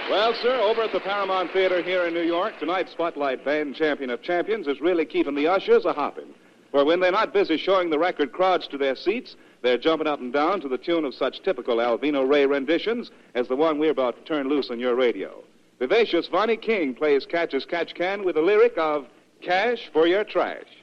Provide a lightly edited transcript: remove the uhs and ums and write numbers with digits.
Well, sir, over at the Paramount Theater here in New York, tonight's Spotlight Band Champion of Champions is really keeping the ushers a-hopping. For when they're not busy showing the record crowds to their seats, they're jumping up and down to the tune of such typical Alvino Ray renditions as the one we're about to turn loose on your radio. Vivacious Vonnie King plays Catch as Catch Can with the lyric of Cash for Your Trash.